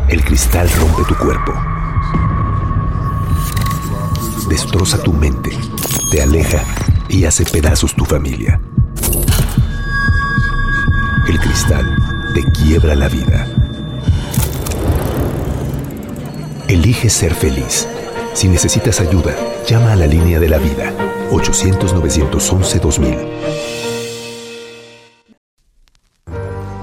El cristal rompe tu cuerpo, destroza tu mente, te aleja y hace pedazos tu familia. El cristal te quiebra la vida. Elige ser feliz. Si necesitas ayuda, llama a la línea de la vida, 800-911-2000.